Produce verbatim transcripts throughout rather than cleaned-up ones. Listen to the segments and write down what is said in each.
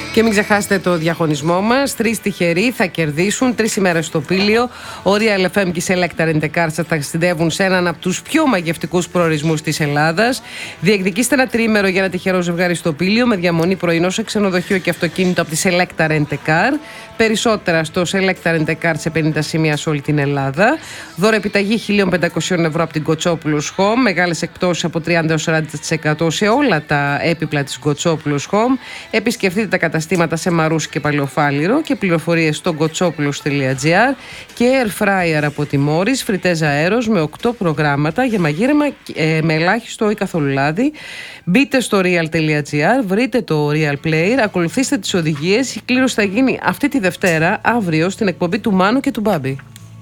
Και μην ξεχάσετε το διαγωνισμό μας. Τρεις τυχεροί θα κερδίσουν τρεις ημέρες στο Πήλιο. Ο Real εφ εμ και η Selecta Rent a Car θα ταξιδεύουν σε έναν από τους πιο μαγευτικούς προορισμούς της Ελλάδας. Διεκδικήστε ένα τριήμερο για ένα τυχερό ζευγάρι στο Πήλιο με διαμονή πρωινό σε ξενοδοχείο και αυτοκίνητο από τη Selecta Rent a Car. Περισσότερα στο Selecta Rent a Car σε πενήντα σημεία σε όλη την Ελλάδα. Δώρο επιταγή χίλια πεντακόσια ευρώ από την Κοτσόπουλος Home. Μεγάλες εκπτώσεις από τριάντα έως σαράντα τοις εκατό σε όλα τα έπιπλα της Κοτσόπουλος Home. Επισκεφτείτε τα καταστήματα σε Μαρούσι και Παλαιοφάλιρο και πληροφορίες στο κοτσόπουλος τελεία τζι άρ και air fryer από τη Μόρις, φριτέζα αέρος με οκτώ προγράμματα για μαγείρεμα ε, με ελάχιστο ή καθόλου λάδι. Μπείτε στο real τελεία τζι άρ, βρείτε το Real Player, ακολουθήστε τις οδηγίες. Η κλήρωση θα γίνει αυτή τη Δευτέρα, αύριο, στην εκπομπή του Μάνου και του Μπάμπη.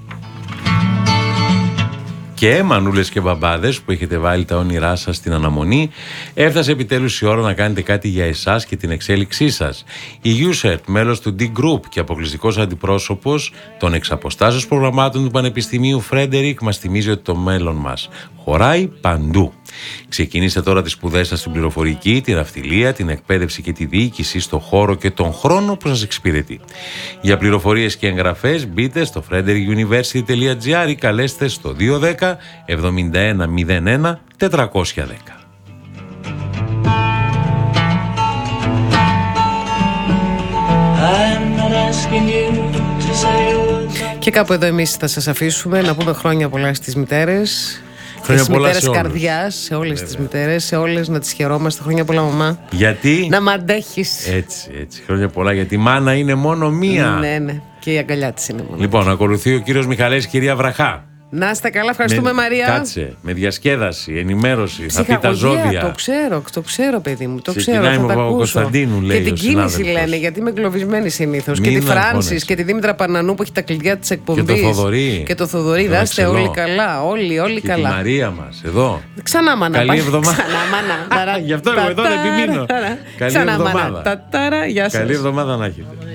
Και μανούλες και μπαμπάδες που έχετε βάλει τα όνειρά σας στην αναμονή, έφτασε επιτέλους η ώρα να κάνετε κάτι για εσάς και την εξέλιξή σας. Η Ucert, μέλος του D-Group και αποκλειστικός αντιπρόσωπος των εξαποστάσεως προγραμμάτων του Πανεπιστημίου Φρέντερικ, μας θυμίζει ότι το μέλλον μας χωράει παντού. Ξεκινήστε τώρα τις σπουδές σας στην πληροφορική, την ναυτιλία, την εκπαίδευση και τη διοίκηση στο χώρο και τον χρόνο που σας εξυπηρετεί. Για πληροφορίες και εγγραφές μπείτε στο frederick university τελεία τζι άρ ή καλέστε στο δύο δέκα εβδομήντα ένα μηδέν ένα τετρακόσια δέκα. Και κάπου εδώ εμείς θα σας αφήσουμε να πούμε χρόνια πολλά στις μητέρες. Χρόνια στις πολλά μητέρες σε καρδιάς, σε όλες τις μητέρες, σε όλες να τις χαιρόμαστε. Χρόνια πολλά, μαμά. Γιατί? Να μ' αντέχεις. Έτσι, έτσι. Χρόνια πολλά, γιατί η μάνα είναι μόνο μία. Ναι, ναι. Και η αγκαλιά της είναι μόνο. Λοιπόν, ακολουθεί ο κύριος Μιχαλέης, κυρία Βραχά. Να είστε καλά, ευχαριστούμε, με, Μαρία. Κάτσε, με διασκέδαση, ενημέρωση, θα πει τα ζώδια. Το ξέρω, το ξέρω, παιδί μου. Το ξέρω. Ξεκινάει θα με τα ο Κωνσταντίνου, λέει. Και την ο κίνηση λένε, γιατί είμαι εγκλωβισμένη συνήθως. Και τη Φράνσις και τη Δήμητρα Πανανού που έχει τα κλειδιά της εκπομπής. Και το Θοδωρή. Και το Θοδωρή, δάστε όλοι καλά. Όλοι, όλοι και καλά. Και τη Μαρία μας, εδώ. Ξανά μάνα. Καλή εβδομάδα. Ξανά μάνα. Γι' αυτό εγώ εδώ δεν επιμείνω. Καλή εβδομάδα. Καλή εβδομάδα να έχετε.